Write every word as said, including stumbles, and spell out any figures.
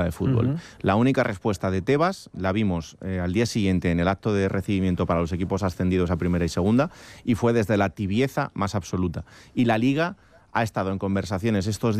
de Fútbol. Uh-huh. La única respuesta de Tebas la vimos eh, al día siguiente en el acto de recibimiento para los equipos ascendidos a Primera y Segunda, y fue desde la tibieza más absoluta. Y la Liga ha estado en conversaciones estos días